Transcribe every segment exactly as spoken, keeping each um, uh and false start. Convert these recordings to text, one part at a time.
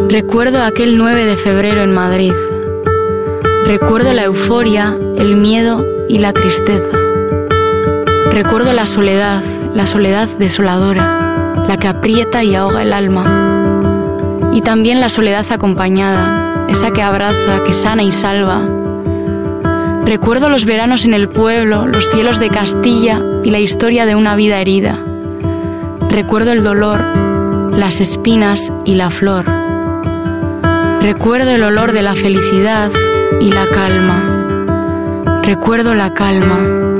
Recuerdo aquel nueve de febrero en Madrid. Recuerdo la euforia, el miedo y la tristeza. Recuerdo la soledad, la soledad desoladora, la que aprieta y ahoga el alma. Y también la soledad acompañada, esa que abraza, que sana y salva. Recuerdo los veranos en el pueblo, los cielos de Castilla y la historia de una vida herida. Recuerdo el dolor, las espinas y la flor. Recuerdo el olor de la felicidad y la calma. Recuerdo la calma.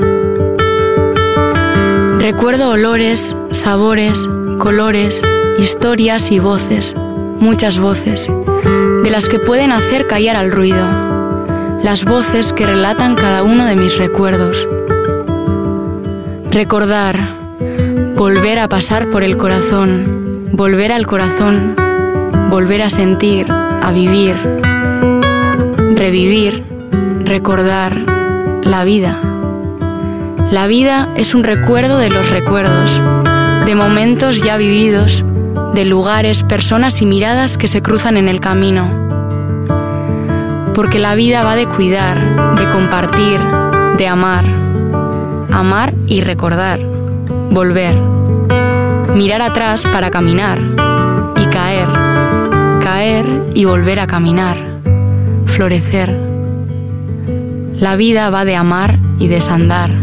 Recuerdo olores, sabores, colores, historias y voces, muchas voces, de las que pueden hacer callar al ruido, las voces que relatan cada uno de mis recuerdos. Recordar, volver a pasar por el corazón, volver al corazón, volver a sentir, a vivir, revivir, recordar la vida. La vida es un recuerdo de los recuerdos, de momentos ya vividos, de lugares, personas y miradas que se cruzan en el camino. Porque la vida va de cuidar, de compartir, de amar. Amar y recordar, volver. Mirar atrás para caminar y caer. Caer y volver a caminar. Florecer. La vida va de amar y desandar.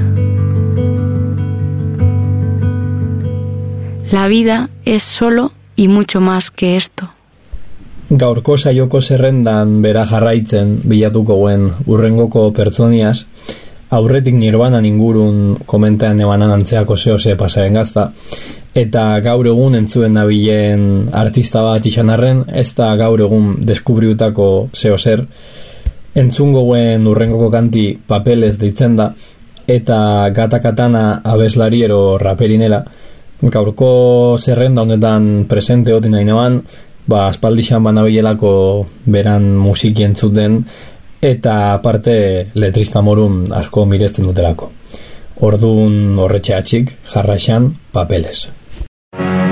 La vida es solo y mucho más que esto. Gaurko saioko zerrendan bera jarraitzen bilatuko guen urrengoko pertsoniaz, aurretik Nirvanan ingurun komentean ebanan antzeako zehose pasaren gazta, eta gaur egun entzuen nabilen artista bat izan arren, ez da gaur egun deskubriutako zehozer, entzungo guen urrengoko kanti Papeles deitzen da, eta Gata Katana abeslari ero raperinela. Gaurko zerrenda honetan presente hotin nahinean, ba, aspaldixan banabilelako beran musiki entzuten, eta aparte letrista morun asko miresten dutelako. Ordun horretxe atxik, jarraixan Papeles.